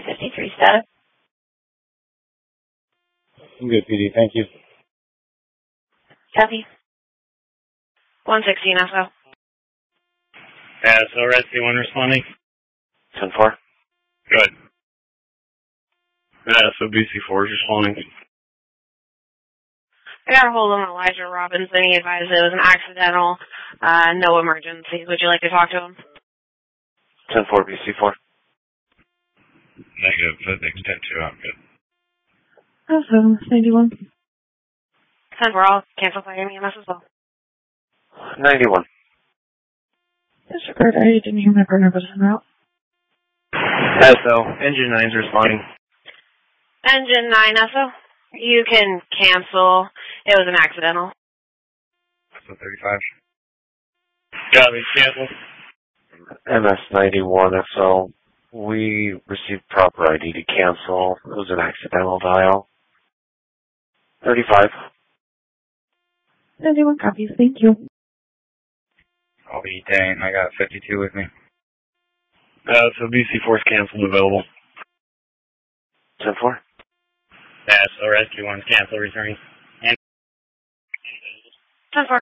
553 status. I'm good, PD. Thank you. Copy. 116 SO. So Rescue 1 responding. 10-4. Good. So BC4 is responding. I got a hold of Elijah Robinson. He advised it was an accidental, no emergency. Would you like to talk to him? 10-4, BC4. Negative, extent 2, I'm good. Awesome, 91. 10-4, I'll cancel by EMS as well. 91. Disregard, I didn't hear my partner was en route. SO, Engine 9's responding. Engine 9 SO. You can cancel. It was an accidental. So 35. Copy, cancel. MS91 SO. We received proper ID to cancel. It was an accidental dial. 35. 91 copies, thank you. I'll be dang, I got 52 with me. So BC4's canceled available. 10-4. So Rescue 1's cancel returning. 10-4.